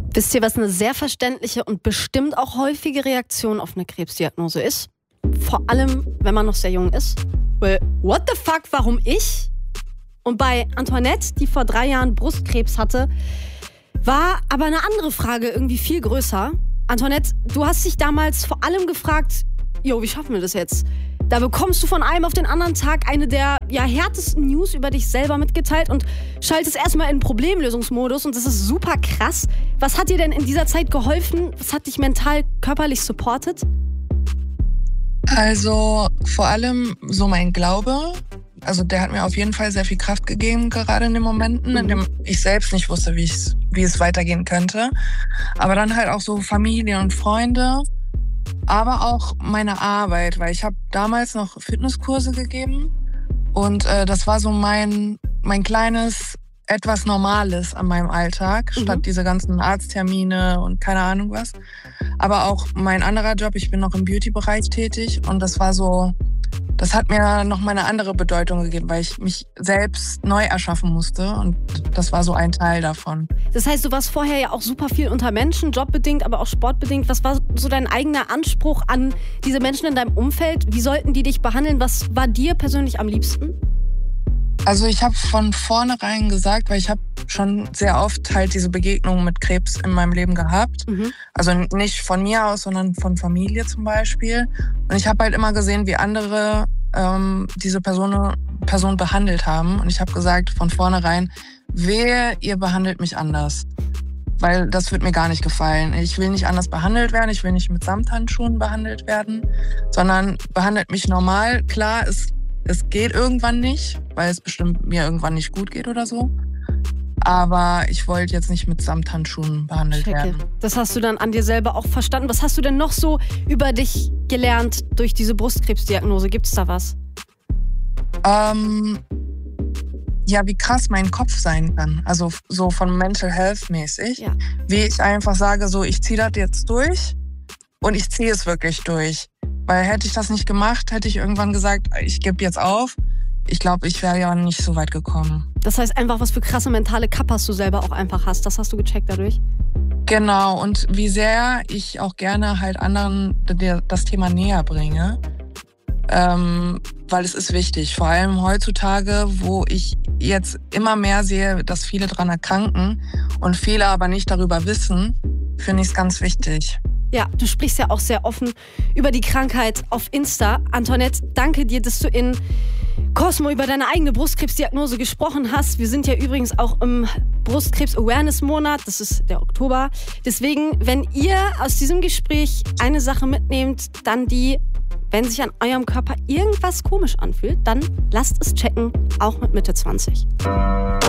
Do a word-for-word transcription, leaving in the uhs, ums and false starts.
Wisst ihr, was eine sehr verständliche und bestimmt auch häufige Reaktion auf eine Krebsdiagnose ist? Vor allem, wenn man noch sehr jung ist. Well, what the fuck, warum ich? Und bei Antoinette, die vor drei Jahren Brustkrebs hatte, war aber eine andere Frage irgendwie viel größer. Antoinette, du hast dich damals vor allem gefragt, jo, wie schaffen wir das jetzt? Da bekommst du von einem auf den anderen Tag eine der ja, härtesten News über dich selber mitgeteilt und schaltest erstmal in Problemlösungsmodus und das ist super krass. Was hat dir denn in dieser Zeit geholfen? Was hat dich mental, körperlich supportet? Also vor allem so mein Glaube. Also der hat mir auf jeden Fall sehr viel Kraft gegeben, gerade in den Momenten, in denen ich selbst nicht wusste, wie, ich's, wie es weitergehen könnte. Aber dann halt auch so Familie und Freunde, aber auch meine Arbeit, weil ich habe damals noch Fitnesskurse gegeben und äh, das war so mein, mein kleines, etwas Normales an meinem Alltag, mhm. statt diese ganzen Arzttermine und keine Ahnung was. Aber auch mein anderer Job, ich bin noch im Beauty-Bereich tätig und das war so, das hat mir noch mal eine andere Bedeutung gegeben, weil ich mich selbst neu erschaffen musste und das war so ein Teil davon. Das heißt, du warst vorher ja auch super viel unter Menschen, jobbedingt, aber auch sportbedingt. Was war so dein eigener Anspruch an diese Menschen in deinem Umfeld? Wie sollten die dich behandeln? Was war dir persönlich am liebsten? Also ich habe von vornherein gesagt, weil ich habe schon sehr oft halt diese Begegnungen mit Krebs in meinem Leben gehabt. Mhm. Also nicht von mir aus, sondern von Familie zum Beispiel. Und ich habe halt immer gesehen, wie andere ähm, diese Person, Person behandelt haben. Und ich habe gesagt von vornherein, wehe, ihr behandelt mich anders. Weil das wird mir gar nicht gefallen. Ich will nicht anders behandelt werden, ich will nicht mit Samthandschuhen behandelt werden, sondern behandelt mich normal. Klar, es Es geht irgendwann nicht, weil es bestimmt mir irgendwann nicht gut geht oder so. Aber ich wollte jetzt nicht mit Samthandschuhen behandelt Schicke. werden. Das hast du dann an dir selber auch verstanden. Was hast du denn noch so über dich gelernt durch diese Brustkrebsdiagnose? Gibt es da was? Ähm, ja, wie krass mein Kopf sein kann. Also so von Mental Health mäßig. Ja. Wie ich einfach sage, so ich ziehe das jetzt durch und ich ziehe es wirklich durch. Weil hätte ich das nicht gemacht, hätte ich irgendwann gesagt, ich gebe jetzt auf. Ich glaube, ich wäre ja nicht so weit gekommen. Das heißt einfach, was für krasse mentale Kappas du selber auch einfach hast. Das hast du gecheckt dadurch? Genau. Und wie sehr ich auch gerne halt anderen das Thema näher bringe. Ähm, weil es ist wichtig. Vor allem heutzutage, wo ich jetzt immer mehr sehe, dass viele daran erkranken und viele aber nicht darüber wissen, finde ich es ganz wichtig. Ja, du sprichst ja auch sehr offen über die Krankheit auf Insta. Antoinette, danke dir, dass du in Cosmo über deine eigene Brustkrebsdiagnose gesprochen hast. Wir sind ja übrigens auch im Brustkrebs-Awareness-Monat, das ist der Oktober. Deswegen, wenn ihr aus diesem Gespräch eine Sache mitnehmt, dann die, wenn sich an eurem Körper irgendwas komisch anfühlt, dann lasst es checken, auch mit Mitte zwanzig.